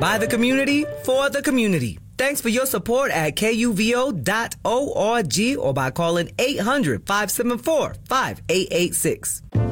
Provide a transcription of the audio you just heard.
By the community, for the community. Thanks for your support at KUVO.org or by calling 800-574-5886.